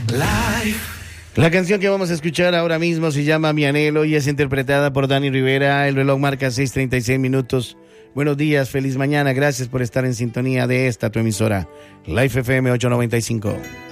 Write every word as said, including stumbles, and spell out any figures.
La canción que vamos a escuchar ahora mismo se llama Mi Anhelo y es interpretada por Dani Rivera. El reloj marca seis treinta y seis minutos. Buenos días, feliz mañana. Gracias por estar en sintonía de esta tu emisora, Life F M ochocientos noventa y cinco.